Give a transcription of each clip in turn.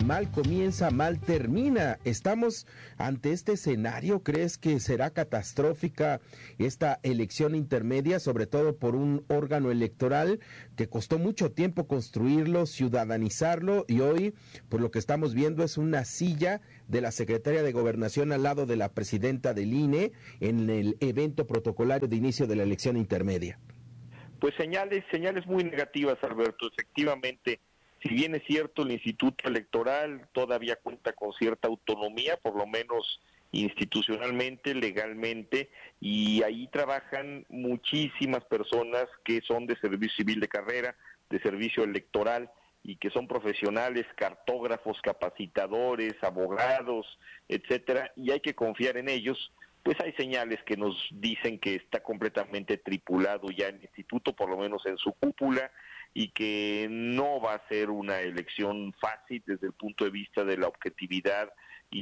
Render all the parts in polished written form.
mal comienza, mal termina. ¿Estamos ante este escenario? ¿Crees que será catastrófica esta elección intermedia, sobre todo por un órgano electoral que costó mucho tiempo construirlo, ciudadanizarlo, y hoy, por lo que estamos viendo, es una silla de la secretaria de Gobernación al lado de la presidenta del INE en el evento protocolario de inicio de la elección intermedia? Pues señales muy negativas, Alberto. Efectivamente, si bien es cierto, el Instituto Electoral todavía cuenta con cierta autonomía, por lo menos institucionalmente, legalmente, y ahí trabajan muchísimas personas que son de servicio civil de carrera, de servicio electoral, y que son profesionales, cartógrafos, capacitadores, abogados, etcétera, y hay que confiar en ellos. Pues hay señales que nos dicen que está completamente tripulado ya el instituto, por lo menos en su cúpula, y que no va a ser una elección fácil desde el punto de vista de la objetividad y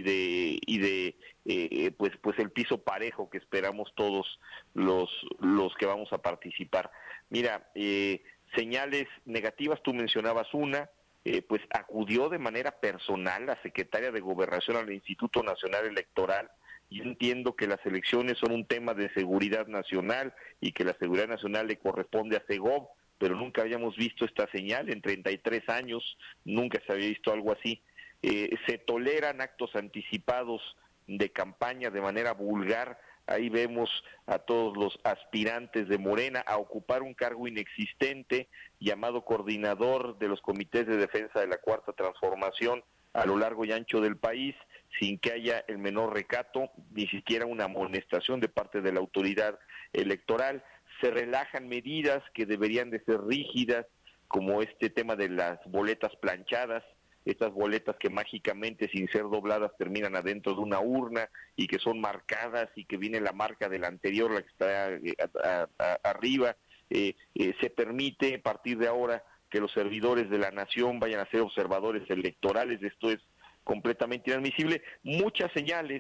de pues el piso parejo que esperamos todos los que vamos a participar. Mira, señales negativas, tú mencionabas una. Pues acudió de manera personal la secretaria de Gobernación al Instituto Nacional Electoral. Yo entiendo que las elecciones son un tema de seguridad nacional y que la seguridad nacional le corresponde a Segov, pero nunca habíamos visto esta señal en 33 años, nunca se había visto algo así. Se toleran actos anticipados de campaña de manera vulgar. Ahí vemos a todos los aspirantes de Morena a ocupar un cargo inexistente, llamado coordinador de los comités de defensa de la Cuarta Transformación a lo largo y ancho del país, sin que haya el menor recato, ni siquiera una amonestación de parte de la autoridad electoral. Se relajan medidas que deberían de ser rígidas, como este tema de las boletas planchadas, estas boletas que mágicamente, sin ser dobladas, terminan adentro de una urna y que son marcadas y que viene la marca de la anterior, la que está arriba. Se permite a partir de ahora que los servidores de la nación vayan a ser observadores electorales. Esto es completamente inadmisible. Muchas señales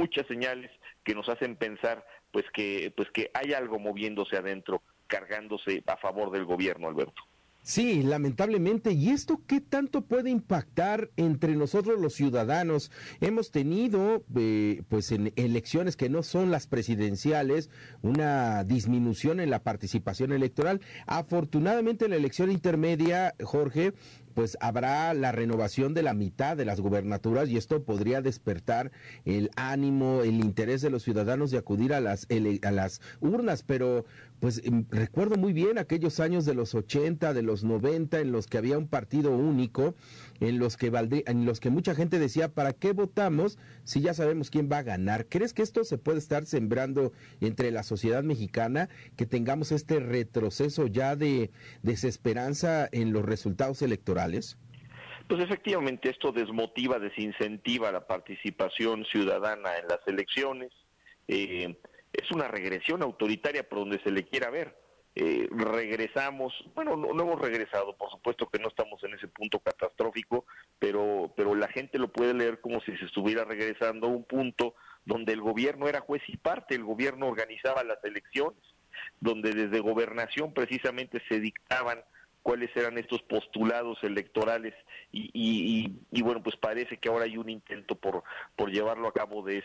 que nos hacen pensar pues que hay algo moviéndose adentro, cargándose a favor del gobierno, Alberto. Sí, lamentablemente. ¿Y esto qué tanto puede impactar entre nosotros los ciudadanos? Hemos tenido, pues en elecciones que no son las presidenciales, una disminución en la participación electoral. Afortunadamente en la elección intermedia, Jorge, pues habrá la renovación de la mitad de las gubernaturas y esto podría despertar el ánimo, el interés de los ciudadanos de acudir a las urnas, pero pues recuerdo muy bien aquellos años de los 80, de los 90, en los que había un partido único, en los que mucha gente decía, ¿para qué votamos si ya sabemos quién va a ganar? ¿Crees que esto se puede estar sembrando entre la sociedad mexicana, que tengamos este retroceso ya de desesperanza en los resultados electorales? Pues efectivamente esto desmotiva, desincentiva la participación ciudadana en las elecciones. Es una regresión autoritaria por donde se le quiera ver. Regresamos, bueno, no hemos regresado, por supuesto que no estamos en ese punto catastrófico, pero la gente lo puede leer como si se estuviera regresando a un punto donde el gobierno era juez y parte, el gobierno organizaba las elecciones, donde desde gobernación precisamente se dictaban cuáles eran estos postulados electorales y bueno, pues parece que ahora hay un intento por llevarlo a cabo de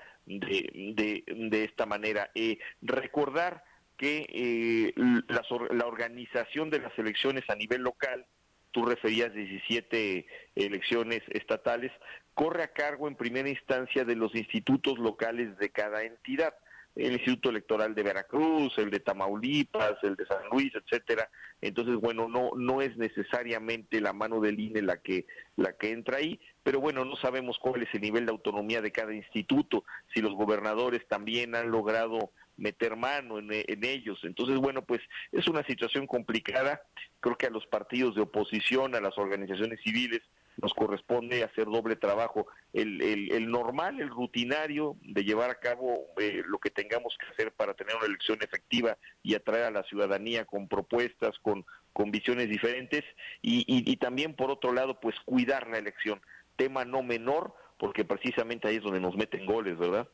esta manera. Recordar que la organización de las elecciones a nivel local, tú referías 17 elecciones estatales, corre a cargo en primera instancia de los institutos locales de cada entidad. El Instituto Electoral de Veracruz, el de Tamaulipas, el de San Luis, etcétera. Entonces, bueno, no es necesariamente la mano del INE la que entra ahí, pero bueno, no sabemos cuál es el nivel de autonomía de cada instituto, si los gobernadores también han logrado meter mano en ellos. Entonces, bueno, pues es una situación complicada. Creo que a los partidos de oposición, a las organizaciones civiles, nos corresponde hacer doble trabajo, el normal, el rutinario, de llevar a cabo lo que tengamos que hacer para tener una elección efectiva y atraer a la ciudadanía con propuestas, con visiones diferentes, y también por otro lado, pues cuidar la elección, tema no menor, porque precisamente ahí es donde nos meten goles, ¿verdad?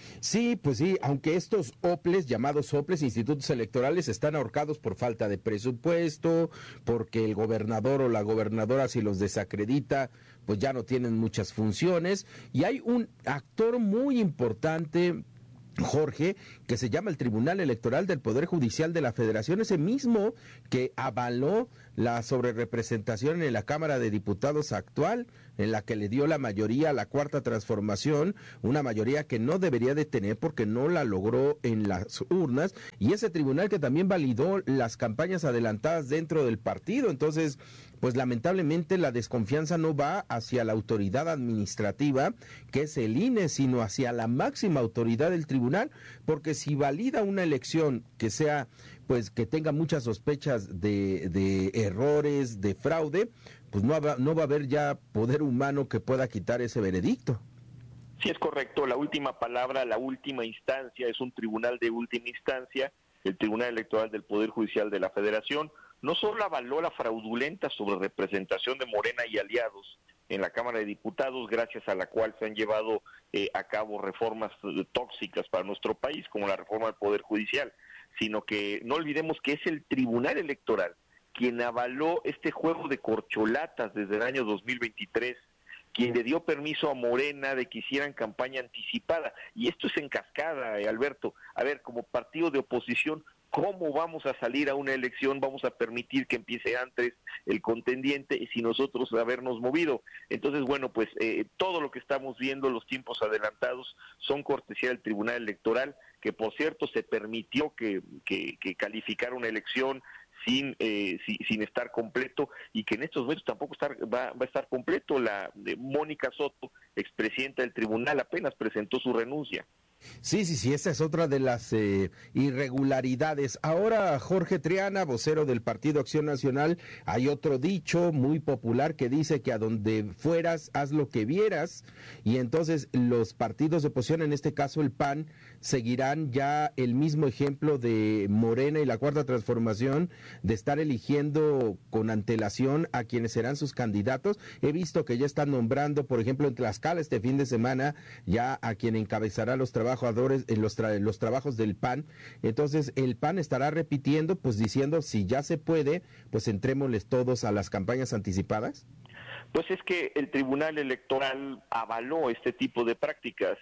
Sí, pues sí, aunque estos OPLES, llamados OPLES, institutos electorales, están ahorcados por falta de presupuesto, porque el gobernador o la gobernadora, si los desacredita, pues ya no tienen muchas funciones, y hay un actor muy importante, Jorge, que se llama el Tribunal Electoral del Poder Judicial de la Federación, ese mismo que avaló la sobrerepresentación en la Cámara de Diputados actual, en la que le dio la mayoría a la Cuarta Transformación, una mayoría que no debería de tener porque no la logró en las urnas, y ese tribunal que también validó las campañas adelantadas dentro del partido. Entonces, pues lamentablemente la desconfianza no va hacia la autoridad administrativa, que es el INE, sino hacia la máxima autoridad del tribunal, porque si valida una elección que sea, pues que tenga muchas sospechas de errores, de fraude, pues no va a haber ya poder humano que pueda quitar ese veredicto. Sí, es correcto. La última palabra, la última instancia, es un tribunal de última instancia, el Tribunal Electoral del Poder Judicial de la Federación. No solo avaló la fraudulenta sobrerepresentación de Morena y aliados en la Cámara de Diputados, gracias a la cual se han llevado a cabo reformas tóxicas para nuestro país, como la reforma del Poder Judicial, sino que no olvidemos que es el Tribunal Electoral quien avaló este juego de corcholatas desde el año 2023, quien le dio permiso a Morena de que hicieran campaña anticipada. Y esto es en cascada, Alberto. A ver, como partido de oposición, ¿cómo vamos a salir a una elección? Vamos a permitir que empiece antes el contendiente y si nosotros habernos movido. Entonces, bueno, pues todo lo que estamos viendo, los tiempos adelantados, son cortesía del Tribunal Electoral, que por cierto se permitió que calificara una elección sin estar completo, y que en estos momentos tampoco va a estar completo. La de Mónica Soto, expresidenta del tribunal, apenas presentó su renuncia. Sí, esa es otra de las irregularidades. Ahora, Jorge Triana, vocero del Partido Acción Nacional, hay otro dicho muy popular que dice que a donde fueras, haz lo que vieras, y entonces los partidos de oposición, en este caso el PAN, seguirán ya el mismo ejemplo de Morena y la Cuarta Transformación, de estar eligiendo con antelación a quienes serán sus candidatos. He visto que ya están nombrando, por ejemplo, en Tlaxcala este fin de semana, ya a quien encabezará los trabajadores en los trabajos del PAN. Entonces el PAN estará repitiendo, pues diciendo, si ya se puede, pues entrémosles todos a las campañas anticipadas. Pues es que el Tribunal Electoral avaló este tipo de prácticas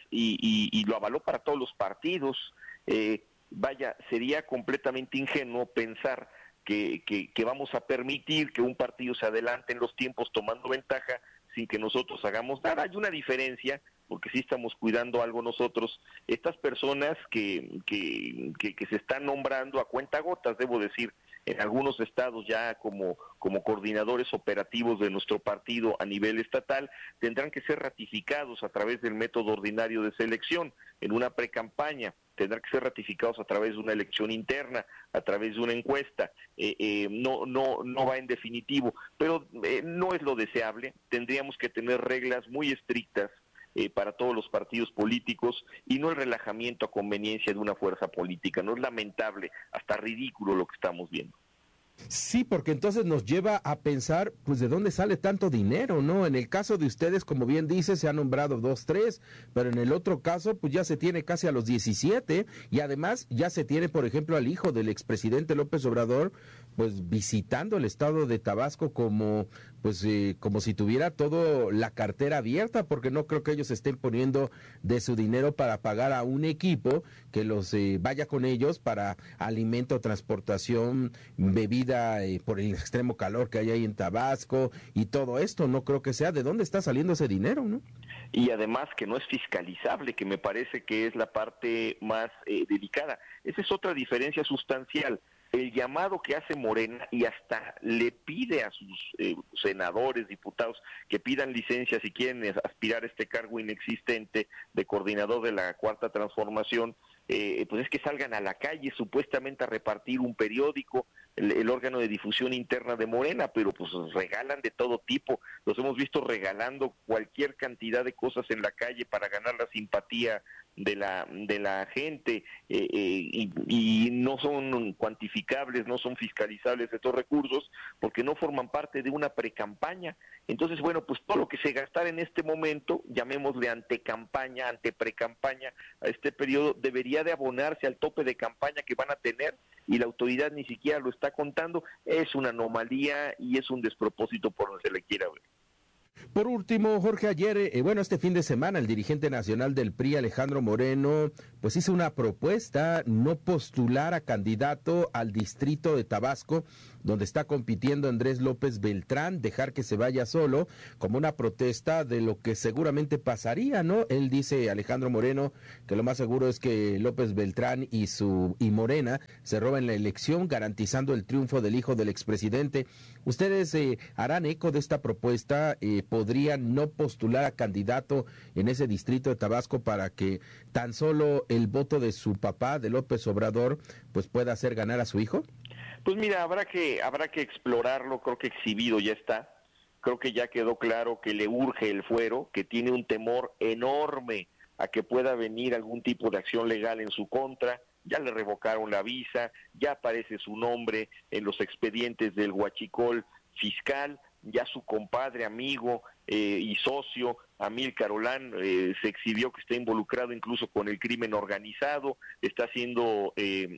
y lo avaló para todos los partidos. Vaya, sería completamente ingenuo pensar que vamos a permitir que un partido se adelante en los tiempos tomando ventaja sin que nosotros hagamos nada. Hay una diferencia, porque sí estamos cuidando algo nosotros. Estas personas que se están nombrando a cuentagotas, debo decir, en algunos estados ya como coordinadores operativos de nuestro partido a nivel estatal, tendrán que ser ratificados a través del método ordinario de selección en una precampaña, tendrán que ser ratificados a través de una elección interna, a través de una encuesta. No va en definitivo, pero no es lo deseable. Tendríamos que tener reglas muy estrictas para todos los partidos políticos y no el relajamiento a conveniencia de una fuerza política. No es lamentable, hasta ridículo lo que estamos viendo. Sí, porque entonces nos lleva a pensar, pues, ¿de dónde sale tanto dinero, no? En el caso de ustedes, como bien dice, se han nombrado 2, 3, pero en el otro caso, pues ya se tiene casi a los 17, y además ya se tiene, por ejemplo, al hijo del expresidente López Obrador, pues visitando el estado de Tabasco como si tuviera todo la cartera abierta, porque no creo que ellos estén poniendo de su dinero para pagar a un equipo que los vaya con ellos para alimento, transportación, bebida, por el extremo calor que hay ahí en Tabasco y todo esto. No creo que sea. ¿De dónde está saliendo ese dinero, no? Y además que no es fiscalizable, que me parece que es la parte más delicada. Esa es otra diferencia sustancial. El llamado que hace Morena, y hasta le pide a sus senadores, diputados, que pidan licencia si quieren aspirar a este cargo inexistente de coordinador de la Cuarta Transformación, pues es que salgan a la calle supuestamente a repartir un periódico. el órgano de difusión interna de Morena, pero pues regalan de todo tipo, los hemos visto regalando cualquier cantidad de cosas en la calle para ganar la simpatía de la gente, y no son cuantificables, no son fiscalizables estos recursos, porque no forman parte de una precampaña. Entonces, bueno, pues todo lo que se gastara en este momento, llamémosle antecampaña, anteprecampaña, a este periodo, debería de abonarse al tope de campaña que van a tener, y la autoridad ni siquiera lo está contando. Es una anomalía y es un despropósito por donde se le quiera ver. Por último, Jorge, ayer, este fin de semana, el dirigente nacional del PRI, Alejandro Moreno, pues hizo una propuesta, no postular a candidato al distrito de Tabasco, donde está compitiendo Andrés López Beltrán, dejar que se vaya solo, como una protesta de lo que seguramente pasaría, ¿no? Él dice, Alejandro Moreno, que lo más seguro es que López Beltrán y Morena se roben la elección, garantizando el triunfo del hijo del expresidente. ¿Ustedes harán eco de esta propuesta? ¿Podrían no postular a candidato en ese distrito de Tabasco para que tan solo el voto de su papá, de López Obrador, pues pueda hacer ganar a su hijo? Pues mira, habrá que explorarlo. Creo que exhibido ya está, creo que ya quedó claro que le urge el fuero, que tiene un temor enorme a que pueda venir algún tipo de acción legal en su contra. Ya le revocaron la visa, ya aparece su nombre en los expedientes del huachicol fiscal, ya su compadre, amigo y socio, Amílcar Olán, se exhibió que está involucrado incluso con el crimen organizado, está siendo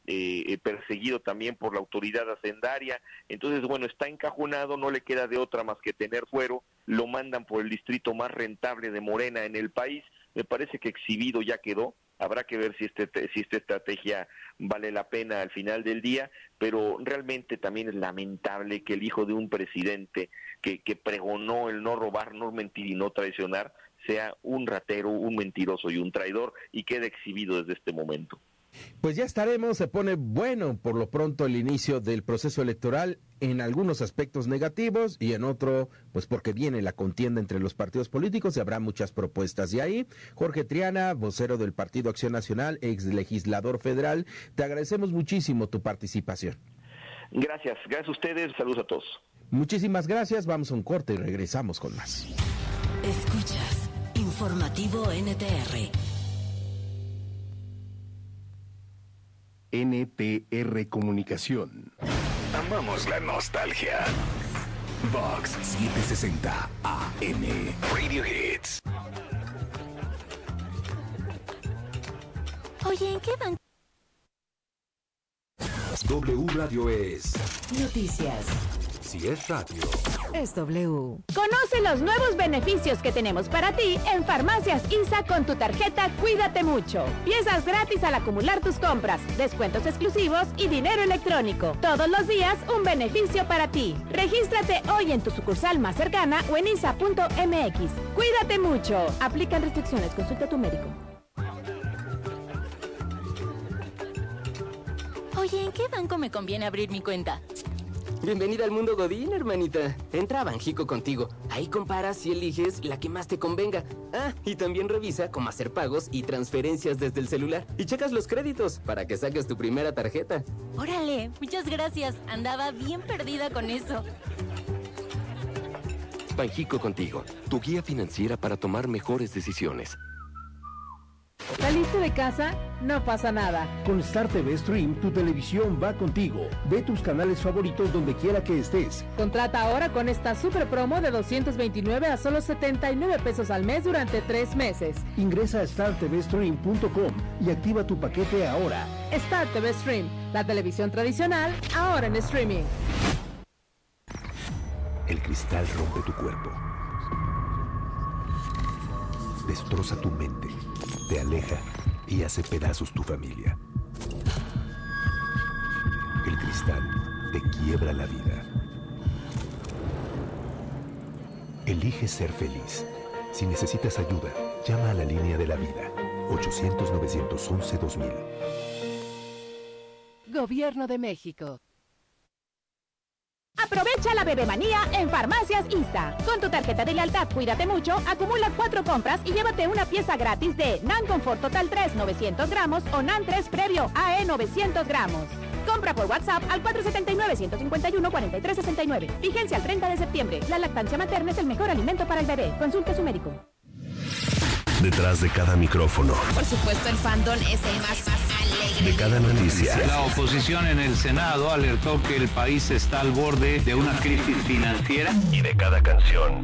perseguido también por la autoridad hacendaria. Entonces, bueno, está encajonado, no le queda de otra más que tener fuero, lo mandan por el distrito más rentable de Morena en el país. Me parece que exhibido ya quedó. Habrá que ver si esta estrategia vale la pena al final del día, pero realmente también es lamentable que el hijo de un presidente que pregonó el no robar, no mentir y no traicionar, sea un ratero, un mentiroso y un traidor, y quede exhibido desde este momento. Pues ya estaremos, se pone bueno por lo pronto el inicio del proceso electoral, en algunos aspectos negativos y en otro, pues porque viene la contienda entre los partidos políticos y habrá muchas propuestas. Y ahí, Jorge Triana, vocero del Partido Acción Nacional, ex legislador federal, te agradecemos muchísimo tu participación. Gracias a ustedes, saludos a todos. Muchísimas gracias, vamos a un corte y regresamos con más. Escuchas Informativo NTR. NTR Comunicación. Amamos la nostalgia. Vox 760 AM. Radio Hits. Oye, ¿en qué van? W Radio es Noticias. Si es radio, Es W. Conoce los nuevos beneficios que tenemos para ti en Farmacias ISA con tu tarjeta Cuídate Mucho. Piezas gratis al acumular tus compras, descuentos exclusivos y dinero electrónico. Todos los días un beneficio para ti. Regístrate hoy en tu sucursal más cercana o en isa.mx. Cuídate mucho. Aplican restricciones. Consulta a tu médico. Oye, ¿en qué banco me conviene abrir mi cuenta? Bienvenida al mundo Godín, hermanita. Entra a Banjico Contigo. Ahí comparas y eliges la que más te convenga. Ah, y también revisa cómo hacer pagos y transferencias desde el celular. Y checas los créditos para que saques tu primera tarjeta. Órale, muchas gracias. Andaba bien perdida con eso. Banjico Contigo, tu guía financiera para tomar mejores decisiones. ¿Saliste de casa? No pasa nada. Con Star TV Stream, tu televisión va contigo. Ve tus canales favoritos donde quiera que estés. Contrata ahora con esta super promo de 229 a solo 79 pesos al mes durante 3 meses. Ingresa a startvstream.com y activa tu paquete ahora. Star TV Stream, la televisión tradicional, ahora en streaming. El cristal rompe tu cuerpo. Destroza tu mente. Te aleja y hace pedazos tu familia. El cristal te quiebra la vida. Elige ser feliz. Si necesitas ayuda, llama a la línea de la vida. 800-911-2000. Gobierno de México. Aprovecha la bebemanía en Farmacias ISA. Con tu tarjeta de lealtad Cuídate Mucho, acumula 4 compras y llévate una pieza gratis de NAN Confort Total 3 900 gramos o NAN 3 Previo AE 900 gramos. Compra por WhatsApp al 479-151-4369. Vigencia al 30 de septiembre. La lactancia materna es el mejor alimento para el bebé. Consulte a su médico. Detrás de cada micrófono, Por supuesto, el fandom es el más alegre. de cada noticia, La oposición en el Senado alertó que el país está al borde de una crisis financiera. y de cada canción.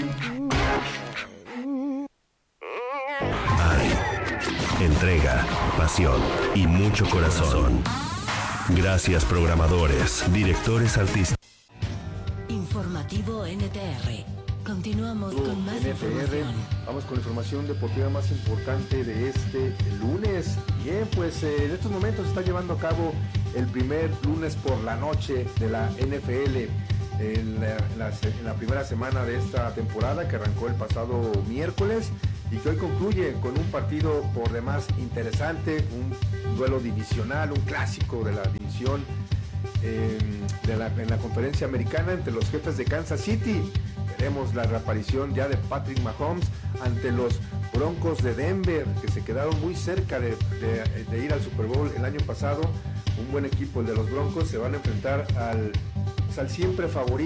Hay entrega, pasión y mucho corazón. Gracias, programadores, directores artísticos. Informativo NTR. Continuamos con más información. Vamos con la información deportiva más importante de este lunes. Bien, pues en estos momentos se está llevando a cabo el primer lunes por la noche de la NFL en la primera semana de esta temporada, que arrancó el pasado miércoles y que hoy concluye con un partido por demás interesante, un duelo divisional, un clásico de la división en la conferencia americana entre los Jefes de Kansas City. Veremos la reaparición ya de Patrick Mahomes ante los Broncos de Denver, que se quedaron muy cerca de ir al Super Bowl el año pasado. Un buen equipo el de los Broncos. Se van a enfrentar al siempre favorito